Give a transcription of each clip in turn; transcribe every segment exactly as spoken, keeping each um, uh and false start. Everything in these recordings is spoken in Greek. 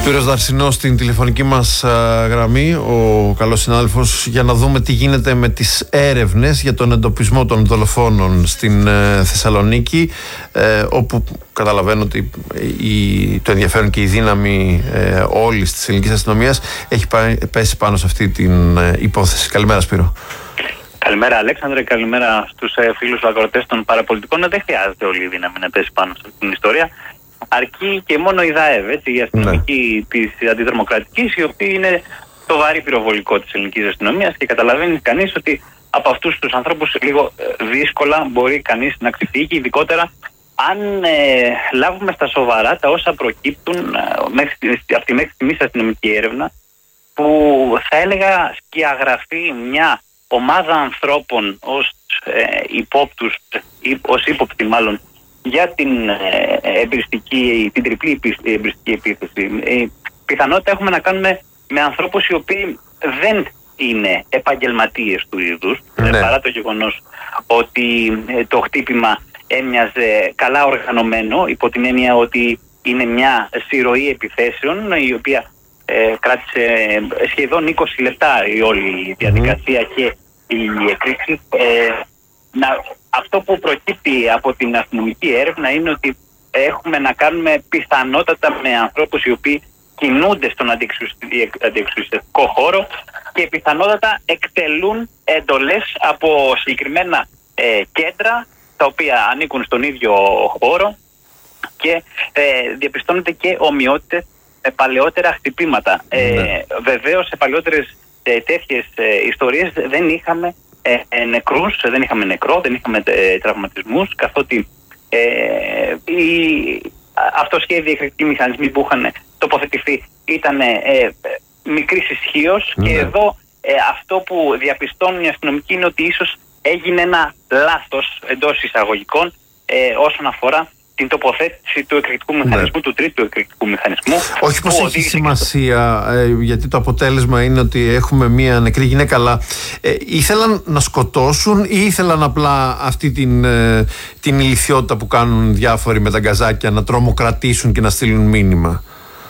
Σπύρος Δαρσινός στην τηλεφωνική μας α, γραμμή, ο καλός συνάδελφος, για να δούμε τι γίνεται με τις έρευνες για τον εντοπισμό των δολοφόνων στην ε, Θεσσαλονίκη, ε, όπου καταλαβαίνω ότι η, το ενδιαφέρον και η δύναμη ε, όλης της ελληνικής αστυνομίας έχει πάει, πέσει πάνω σε αυτή την ε, υπόθεση. Καλημέρα, Σπύρο. Καλημέρα, Αλέξανδρε, καλημέρα στους ε, φίλους ακροατές των παραπολιτικών. Δεν χρειάζεται όλη η δύναμη να πέσει πάνω σε αυτή την ιστορία. Αρκεί και μόνο η ΔΑΕΒ, έτσι, η αστυνομική ναι. της αντιδρομοκρατικής, η οποία είναι το βαρύ πυροβολικό της ελληνικής αστυνομίας, και καταλαβαίνει κανείς ότι από αυτούς τους ανθρώπους λίγο δύσκολα μπορεί κανείς να ξεφύγει, ειδικότερα αν ε, λάβουμε στα σοβαρά τα όσα προκύπτουν ε, μέχρι, από τη μέχρι στιγμής αστυνομική έρευνα, που θα έλεγα σκιαγραφεί μια ομάδα ανθρώπων ως ε, υπόπτους, ως ύποπτοι μάλλον, για την, ε, εμπριστική, την τριπλή εμπριστική επίθεση. Ε, πιθανότητα έχουμε να κάνουμε με ανθρώπους οι οποίοι δεν είναι επαγγελματίες του είδους, ναι. ε, παρά το γεγονός ότι ε, το χτύπημα έμοιαζε καλά οργανωμένο, υπό την έννοια ότι είναι μια συρροή επιθέσεων η οποία ε, κράτησε σχεδόν είκοσι λεπτά η όλη διαδικασία mm. και η εκρήξη. Ε, να, αυτό που προκύπτει από την αστυνομική έρευνα είναι ότι έχουμε να κάνουμε πιθανότατα με ανθρώπους οι οποίοι κινούνται στον αντιεξουσιαστικό χώρο και πιθανότατα εκτελούν εντολές από συγκεκριμένα ε, κέντρα τα οποία ανήκουν στον ίδιο χώρο, και ε, διαπιστώνεται και ομοιότητες με παλαιότερα χτυπήματα. Ναι. Ε, βεβαίως σε παλαιότερες ε, τέτοιες ε, ιστορίες δεν είχαμε ε, ε, νεκρούς, δεν είχαμε νεκρό, δεν είχαμε ε, τραυματισμούς, καθότι ε, οι αυτοσχέδιοι εκρηκτικοί μηχανισμοί που είχαν τοποθετηθεί ήταν ε, ε, μικρής ισχύως. Ναι. Και εδώ ε, αυτό που διαπιστώνουν οι αστυνομικοί είναι ότι ίσως έγινε ένα λάθος εντός εισαγωγικών ε, όσον αφορά την τοποθέτηση του εκρηκτικού μηχανισμού, ναι. του τρίτου εκρηκτικού μηχανισμού. Όχι πως έχει σημασία, ε, γιατί το αποτέλεσμα είναι ότι έχουμε μία νεκρή γυναίκα, αλλά ε, ήθελαν να σκοτώσουν ή ήθελαν απλά αυτή την, ε, την ηλιθιότητα που κάνουν διάφοροι με τα γκαζάκια, να τρομοκρατήσουν και να στείλουν μήνυμα?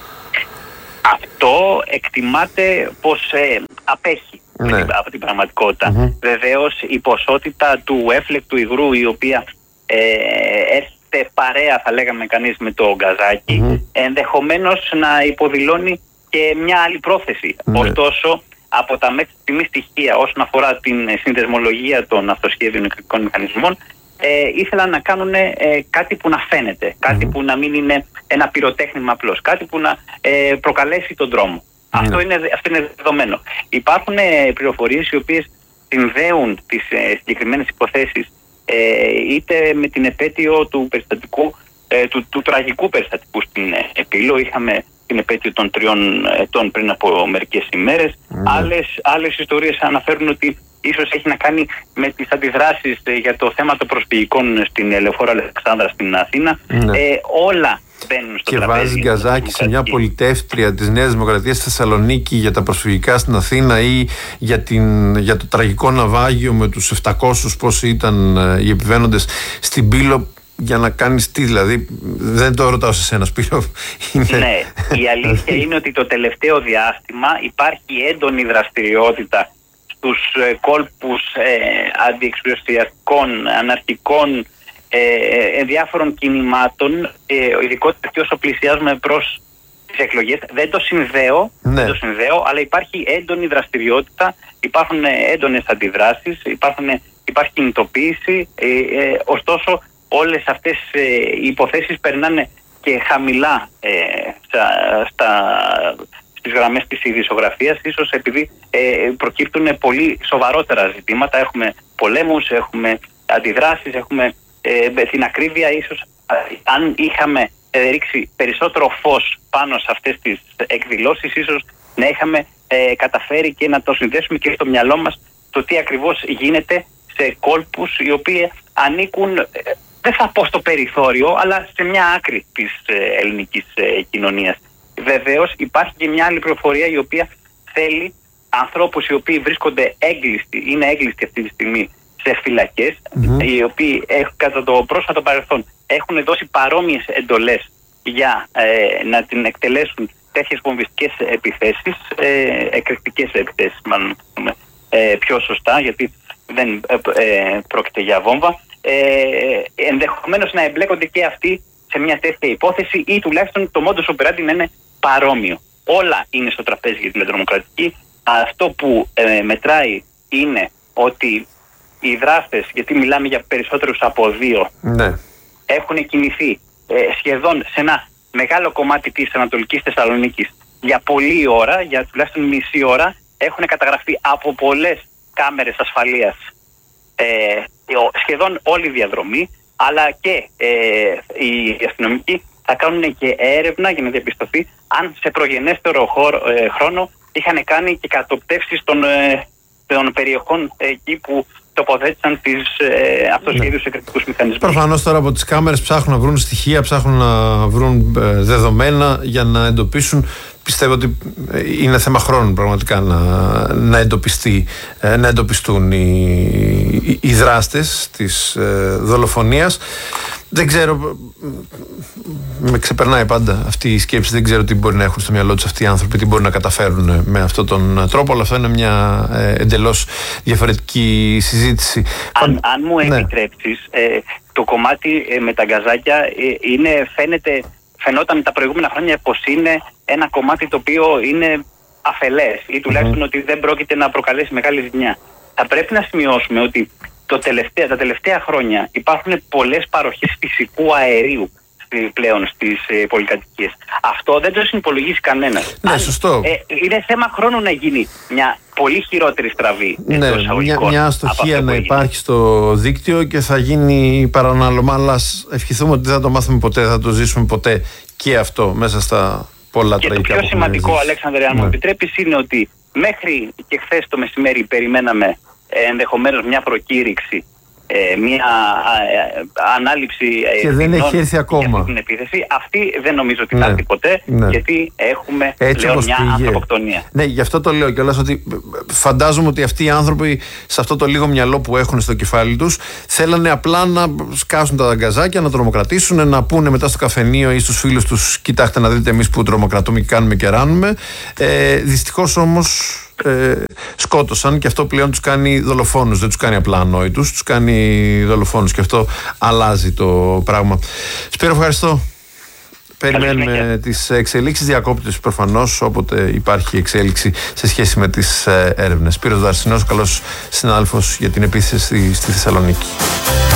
Αυτό εκτιμάται πως ε, απέχει ναι. από την πραγματικότητα. Mm-hmm. Βεβαίως η ποσότητα του έφλεκτου υγρού, η οποία ε, έρχεται παρέα, θα λέγαμε κανείς, με το γκαζάκι, mm-hmm. ενδεχομένως να υποδηλώνει και μια άλλη πρόθεση. Mm-hmm. Ωστόσο, από τα μέχρι στιγμής στοιχεία όσον αφορά την συνδεσμολογία των αυτοσχέδιων εκρηκτικών μηχανισμών, ε, ήθελαν να κάνουν ε, κάτι που να φαίνεται, κάτι mm-hmm. που να μην είναι ένα πυροτέχνημα απλώς, κάτι που να ε, προκαλέσει τον τρόμο. Mm-hmm. Αυτό, είναι, αυτό είναι δεδομένο. Υπάρχουν ε, πληροφορίες οι οποίες συνδέουν τις ε, συγκεκριμένες υποθέσεις ε, είτε με την επέτειο του περιστατικού, ε, του, του τραγικού περιστατικού στην ε, Πύλο. Είχαμε την επέτειο των τριών ετών πριν από μερικές ημέρες. Mm-hmm. Άλλες, άλλες ιστορίες αναφέρουν ότι ίσως έχει να κάνει με τις αντιδράσεις ε, για το θέμα των προσφυγικών στην Λεωφόρο Αλεξάνδρα στην Αθήνα. Mm-hmm. Ε, όλα μπαίνουν στο και τραπέζι. Βάζει γκαζάκι σε μια πολιτεύτρια της Νέας Δημοκρατίας στη Θεσσαλονίκη για τα προσφυγικά στην Αθήνα, ή για, την, για το τραγικό ναυάγιο με τους επτακόσιους πόσοι ήταν ε, οι επιβαίνοντες στην Πύλο. Για να κάνεις τι, δηλαδή? Δεν το ρωτάω σε σένα, Σπύρο. Ναι, η αλήθεια είναι ότι το τελευταίο διάστημα υπάρχει έντονη δραστηριότητα στους ε, κόλπους ε, αντιεξουσιαστικών, αναρχικών, ε, ε, διάφορων κινημάτων, ε, ειδικότερα και όσο πλησιάζουμε προς τις εκλογές. Δεν το συνδέω, ναι. δεν το συνδέω, αλλά υπάρχει έντονη δραστηριότητα, υπάρχουν έντονες αντιδράσεις, υπάρχουν, υπάρχει κινητοποίηση, ε, ε, ωστόσο όλες αυτές ε, οι υποθέσεις περνάνε και χαμηλά ε, στα, στα, στις γραμμές της ειδησιογραφίας, ίσως επειδή ε, προκύπτουν πολύ σοβαρότερα ζητήματα. Έχουμε πολέμους, έχουμε αντιδράσεις, έχουμε ε, την ακρίβεια. Ίσως αν είχαμε ε, ρίξει περισσότερο φως πάνω σε αυτές τις εκδηλώσεις, ίσως να είχαμε ε, καταφέρει και να το συνδέσουμε και στο μυαλό μας το τι ακριβώς γίνεται σε κόλπους οι οποίοι ανήκουν, ε, δεν θα πω στο περιθώριο, αλλά σε μια άκρη της ε, ελληνικής ε, κοινωνίας. Βεβαίως υπάρχει και μια άλλη πληροφορία η οποία θέλει ανθρώπους οι οποίοι βρίσκονται έγκλειστοι, είναι έγκλειστοι αυτή τη στιγμή σε φυλακές, mm-hmm. οι οποίοι ε, κατά το πρόσφατο παρελθόν έχουν δώσει παρόμοιες εντολές για ε, να την εκτελέσουν τέτοιες βομβιστικές επιθέσεις, ε, εκρηκτικές επιθέσεις μάλλον ε, πιο σωστά, γιατί δεν ε, ε, πρόκειται για βόμβα, ε, ενδεχομένως να εμπλέκονται και αυτοί σε μια τέτοια υπόθεση ή τουλάχιστον το modus operandi να είναι παρόμοιο. Όλα είναι στο τραπέζι για τη λατρομοκρατική. Αυτό που ε, μετράει είναι ότι οι δράστες, γιατί μιλάμε για περισσότερους από δύο, ναι, έχουν κινηθεί ε, σχεδόν σε ένα μεγάλο κομμάτι της Ανατολικής Θεσσαλονίκης για πολλή ώρα, για τουλάχιστον μισή ώρα, έχουν καταγραφεί από πολλές κάμερες ασφαλείας ε, σχεδόν όλη η διαδρομή, αλλά και ε, οι αστυνομικοί θα κάνουν και έρευνα για να διαπιστωθεί αν σε προγενέστερο χώρο, ε, χρόνο είχαν κάνει και κατοπτεύσεις των, ε, των περιοχών εκεί που τοποθέτησαν τις ε, αυτοσχέδιους εκρηκτικούς μηχανισμούς. Προφανώς τώρα από τις κάμερες ψάχνουν να βρουν στοιχεία, ψάχνουν να βρουν ε, δεδομένα για να εντοπίσουν. Πιστεύω ότι είναι θέμα χρόνου πραγματικά να, να, εντοπιστεί, να εντοπιστούν οι, οι, οι δράστες της ε, δολοφονίας. Δεν ξέρω, με ξεπερνάει πάντα αυτή η σκέψη, δεν ξέρω τι μπορεί να έχουν στο μυαλό τους αυτοί οι άνθρωποι, τι μπορεί να καταφέρουν με αυτόν τον τρόπο, αλλά αυτό είναι μια ε, εντελώς διαφορετική συζήτηση. Αν, αν μου ναι. επιτρέψεις, ε, το κομμάτι ε, με τα γκαζάκια ε, είναι, φαίνεται, φαινόταν τα προηγούμενα χρόνια πως είναι ένα κομμάτι το οποίο είναι αφελές ή τουλάχιστον mm-hmm. ότι δεν πρόκειται να προκαλέσει μεγάλη ζημιά. Θα πρέπει να σημειώσουμε ότι το τελευταία, τα τελευταία χρόνια υπάρχουν πολλές παροχές φυσικού αερίου πλέον στις ε, πολυκατοικίες. Αυτό δεν το συνυπολογίζει κανένας. Ναι, Αν, σωστό. Ε, είναι θέμα χρόνου να γίνει μια πολύ χειρότερη στραβή. Ναι, μια, μια αστοχία να υπάρχει στο δίκτυο και θα γίνει παρανάλωμα, αλλά ευχηθούμε ότι δεν θα το μάθουμε ποτέ, θα το ζήσουμε ποτέ και αυτό μέσα στα πολλά τραγικά. Και το πιο σημαντικό, Αλέξανδρε, αν ναι. μου επιτρέπεις, είναι ότι μέχρι και χθες το μεσημέρι περιμέναμε ενδεχομένως μια προκήρυξη, ε, μια ε, ανάληψη και δεν έχει έρθει ακόμα την επίθεση. Αυτή δεν νομίζω ότι θα έρθει ναι. ποτέ, ναι. γιατί έχουμε πλέον μια ανθρωποκτονία. Ναι, γι' αυτό το λέω κιόλας, ότι φαντάζομαι ότι αυτοί οι άνθρωποι σε αυτό το λίγο μυαλό που έχουν στο κεφάλι τους θέλανε απλά να σκάσουν τα γκαζάκια, να τρομοκρατήσουν, να πούνε μετά στο καφενείο ή στους φίλους τους, κοιτάξτε να δείτε εμείς που τρομοκρατούμε και κάνουμε και ράνουμε. Ε, δυστυχώς όμως Ε, σκότωσαν και αυτό πλέον τους κάνει δολοφόνους, δεν τους κάνει απλά ανόητους, τους κάνει δολοφόνους και αυτό αλλάζει το πράγμα. Σπύρο, ευχαριστώ. Περιμένουμε τις εξελίξεις, διακόπτες προφανώς όποτε υπάρχει εξέλιξη σε σχέση με τις έρευνες. Σπύρος Δαρσινός, καλός συνάδελφος για την επίθεση στη Θεσσαλονίκη.